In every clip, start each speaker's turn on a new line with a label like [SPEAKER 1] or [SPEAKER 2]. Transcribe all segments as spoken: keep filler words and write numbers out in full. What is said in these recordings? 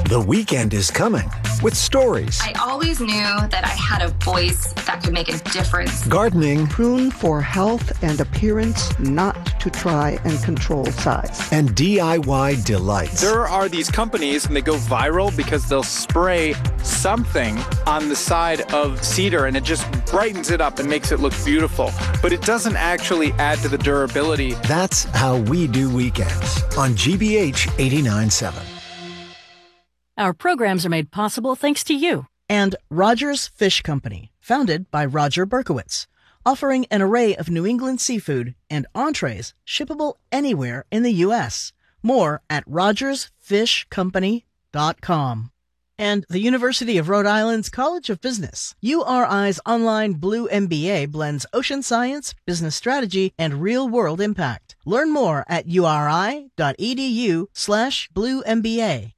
[SPEAKER 1] The weekend is coming with stories.
[SPEAKER 2] I always knew that I had a voice that could make a difference.
[SPEAKER 1] Gardening.
[SPEAKER 3] Prune for health and appearance, not to try and control size.
[SPEAKER 1] And D I Y delights.
[SPEAKER 4] There are these companies, and they go viral because they'll spray something on the side of cedar, and it just brightens it up and makes it look beautiful. But it doesn't actually add to the durability.
[SPEAKER 1] That's how we do weekends on G B H eighty-nine point seven.
[SPEAKER 5] Our programs are made possible thanks to you.
[SPEAKER 6] And Rogers Fish Company, founded by Roger Berkowitz, offering an array of New England seafood and entrees shippable anywhere in the U S. More at rogers fish company dot com. And the University of Rhode Island's College of Business. U R I's online Blue M B A blends ocean science, business strategy, and real-world impact. Learn more at uri.edu slash Blue M B A.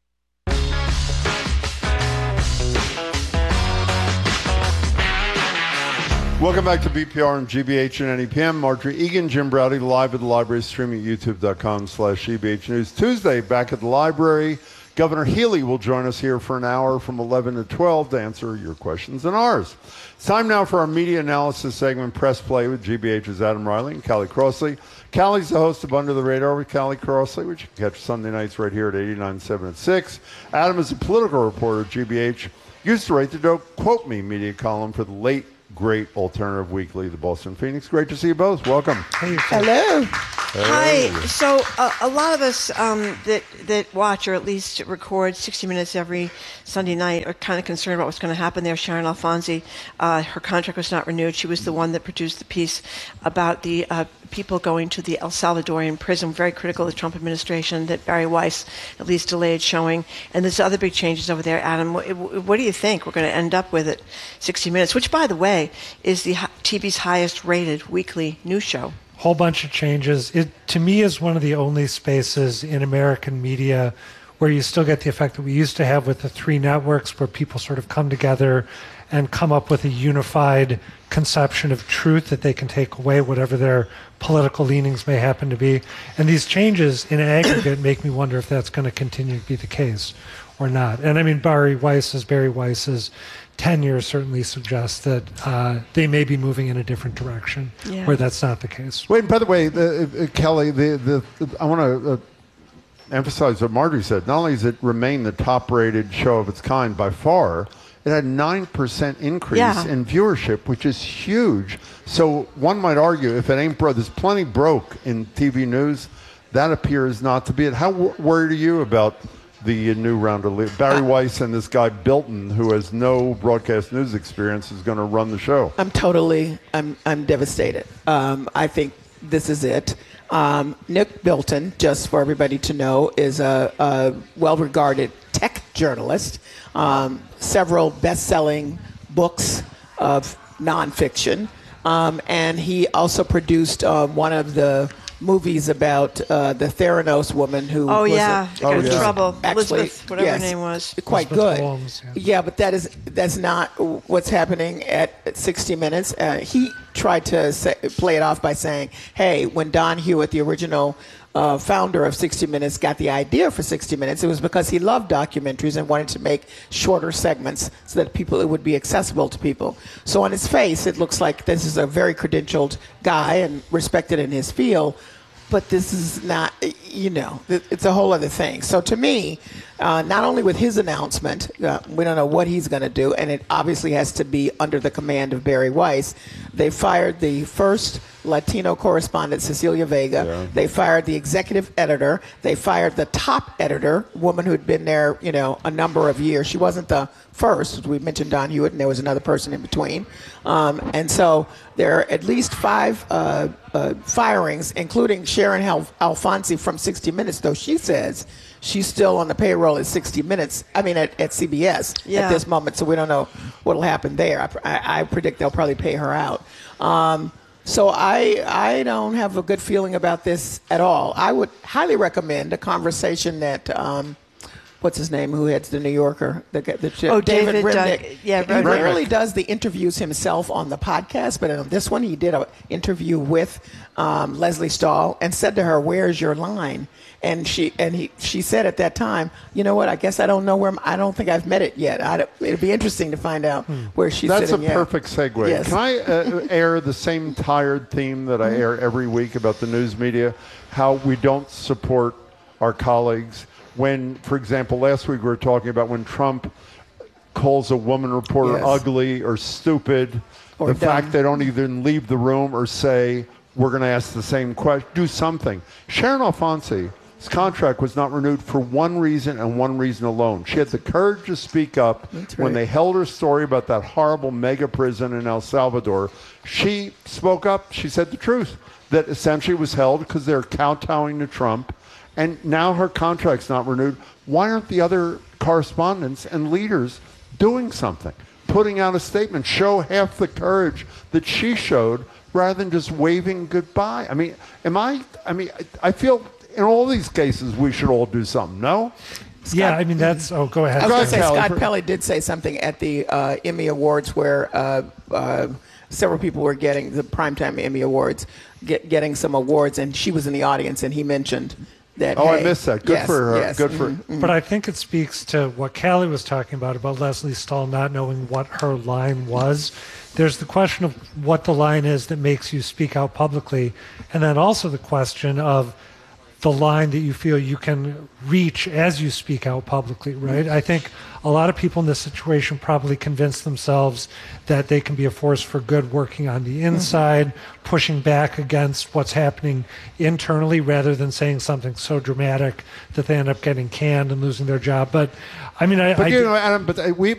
[SPEAKER 7] Welcome back to B P R and G B H and N E P M. Marjorie Egan, Jim Browdy, live at the library, streaming at youtube.com slash GBH News. Tuesday, back at the library, Governor Healy will join us here for an hour from eleven to twelve to answer your questions and ours. It's time now for our media analysis segment, Press Play, with G B H's Adam Riley and Callie Crossley. Callie's the host of Under the Radar with Callie Crossley, which you can catch Sunday nights right here at eighty-nine point seven at six. Adam is a political reporter at G B H. Used to write the Don't Quote Me media column for the late great alternative weekly, the Boston Phoenix. Great to see you both. Welcome.
[SPEAKER 8] Hey, hello.
[SPEAKER 7] Hey.
[SPEAKER 8] Hi. So uh, a lot of us um, that that watch or at least record sixty minutes every Sunday night are kind of concerned about what's going to happen there. Sharon Alfonsi, uh, her contract was not renewed. She was the one that produced the piece about the uh, people going to the El Salvadorian prison, very critical of the Trump administration, that Barry Weiss at least delayed showing. And there's other big changes over there. Adam, what, what do you think we're going to end up with at sixty minutes, which, by the way, is the T V's highest rated weekly news show?
[SPEAKER 9] Whole bunch of changes. It, to me, is one of the only spaces in American media where you still get the effect that we used to have with the three networks, where people sort of come together and come up with a unified conception of truth that they can take away, whatever their political leanings may happen to be. And these changes in aggregate make me wonder if that's going to continue to be the case or not. And I mean, Barry Weiss's, Barry Weiss's tenure certainly suggests that uh, they may be moving in a different direction, yeah, where that's not the case.
[SPEAKER 7] Wait, by the way, the, uh, Kelly, the, the, the I want to uh, emphasize what Marjorie said. Not only does it remain the top-rated show of its kind by far, it had a nine percent increase yeah. in viewership, which is huge. So one might argue, if it ain't broke, there's plenty broke in T V news. That appears not to be it. How w- worried are you about the new round of league? Barry Weiss and this guy Bilton, who has no broadcast news experience, is going to run the show.
[SPEAKER 10] I'm totally, I'm, I'm devastated. Um, I think this is it. Um, Nick Bilton, just for everybody to know, is a, a well-regarded tech journalist. Um, several best-selling books of nonfiction, um, and he also produced uh, one of the movies about uh, the Theranos woman who
[SPEAKER 8] oh
[SPEAKER 10] was
[SPEAKER 8] yeah,
[SPEAKER 10] a,
[SPEAKER 8] got in
[SPEAKER 10] yeah.
[SPEAKER 8] trouble.
[SPEAKER 10] Actually,
[SPEAKER 8] Elizabeth, whatever
[SPEAKER 10] yes,
[SPEAKER 8] her name was,
[SPEAKER 10] quite
[SPEAKER 9] Elizabeth
[SPEAKER 10] good.
[SPEAKER 9] Holmes, yeah.
[SPEAKER 10] yeah, but that is that's not what's happening at, at sixty minutes. Uh, he tried to say, play it off by saying, "Hey, when Don Hewitt, the original uh, founder of sixty minutes, got the idea for sixty minutes, it was because he loved documentaries and wanted to make shorter segments so that people it would be accessible to people." So on its face, it looks like this is a very credentialed guy and respected in his field. But this is not, you know, it's a whole other thing. So to me, uh, not only with his announcement, uh, we don't know what he's going to do, and it obviously has to be under the command of Barry Weiss. They fired the first Latino correspondent, Cecilia Vega. Yeah. They fired the executive editor. They fired the top editor, woman who'd been there, you know, a number of years. She wasn't the first. We mentioned Don Hewitt, and there was another person in between. Um, and so there are at least five uh, uh, firings, including Sharon Al- Alfonsi from sixty minutes, though she says she's still on the payroll at sixty minutes, I mean, at, at C B S yeah. at this moment, so we don't know what will happen there. I, I, I predict they'll probably pay her out. Um, so I I don't have a good feeling about this at all. I would highly recommend a conversation that um, what's his name, who heads the New Yorker? The, the,
[SPEAKER 8] oh, David,
[SPEAKER 10] David
[SPEAKER 8] David
[SPEAKER 10] Remnick.
[SPEAKER 8] yeah,
[SPEAKER 10] he
[SPEAKER 8] Remnick.
[SPEAKER 10] rarely does the interviews himself on the podcast, but on this one he did an interview with um, Leslie Stahl and said to her, "Where's your line?" And she and he she said at that time, "You know what? I guess I don't know where. I'm, I don't think I've met it yet. I it'd be interesting to find out hmm. where she's
[SPEAKER 7] That's
[SPEAKER 10] sitting."
[SPEAKER 7] That's a
[SPEAKER 10] yeah.
[SPEAKER 7] perfect segue.
[SPEAKER 10] Yes.
[SPEAKER 7] Can I uh, air the same tired theme that I air every week about the news media? How we don't support our colleagues. When, for example, last week we were talking about when Trump calls a woman reporter
[SPEAKER 10] yes.
[SPEAKER 7] ugly or stupid,
[SPEAKER 10] or
[SPEAKER 7] the
[SPEAKER 10] dumb.
[SPEAKER 7] fact they don't even leave the room or say, we're going to ask the same question, do something. Sharon Alfonsi's contract was not renewed for one reason and one reason alone. She had the courage to speak up
[SPEAKER 10] right.
[SPEAKER 7] when they held her story about that horrible mega prison in El Salvador. She spoke up. She said the truth, that essentially was held because they're kowtowing to Trump. And now her contract's not renewed. Why aren't the other correspondents and leaders doing something? Putting out a statement, show half the courage that she showed rather than just waving goodbye. I mean, am I, I mean, I feel in all these cases we should all do something, no?
[SPEAKER 9] Scott, yeah, I mean, that's, oh, go ahead.
[SPEAKER 10] I was going to say,
[SPEAKER 7] Kelly.
[SPEAKER 10] Scott Pelley did say something at the uh, Emmy Awards where uh, uh, several people were getting the Primetime Emmy Awards, get, getting some awards, and she was in the audience, and he mentioned that,
[SPEAKER 7] oh,
[SPEAKER 10] hey,
[SPEAKER 7] I missed that. Good
[SPEAKER 10] yes,
[SPEAKER 7] for her.
[SPEAKER 10] yes,
[SPEAKER 7] Good for.
[SPEAKER 10] mm-hmm.
[SPEAKER 9] But I think it speaks to what Callie was talking about, about Leslie Stahl not knowing what her line was. There's the question of what the line is that makes you speak out publicly, and then also the question of the line that you feel you can reach as you speak out publicly, right? I think a lot of people in this situation probably convince themselves that they can be a force for good working on the inside, mm-hmm. pushing back against what's happening internally rather than saying something so dramatic that they end up getting canned and losing their job. But I mean, I,
[SPEAKER 7] but
[SPEAKER 9] I
[SPEAKER 7] you know, Adam, but we